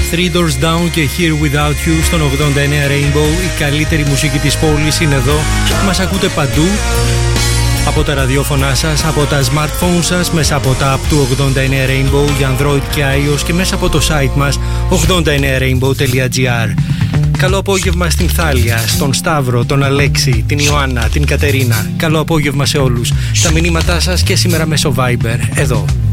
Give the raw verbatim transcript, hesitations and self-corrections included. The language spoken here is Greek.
Three Doors Down και Here Without You στον ογδόντα εννέα Rainbow. Η καλύτερη μουσική της πόλης είναι εδώ. Μας ακούτε παντού. Από τα ραδιόφωνά σας, από τα smartphones σας, μέσα από τα app του ογδόντα εννέα Rainbow για Android και iOS και μέσα από το site μας ογδόντα εννέα rainbow τελεία gr. Καλό απόγευμα στην Θάλια, στον Σταύρο, τον Αλέξη, την Ιωάννα, την Κατερίνα. Καλό απόγευμα σε όλους. Τα μηνύματά σας και σήμερα μέσω Viber, εδώ.